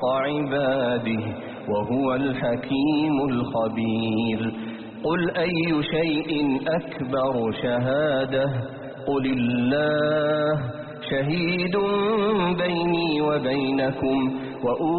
عباده وهو الحكيم الخبير. قل أي شيء أكبر شهادة قل الله شهيد بيني وبينكم